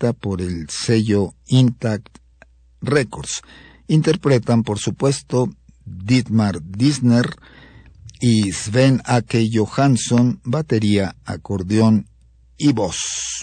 escrita por el sello Intact Records. Interpretan, por supuesto, Dietmar Disner y Sven Ake Johansson, batería, acordeón y voz.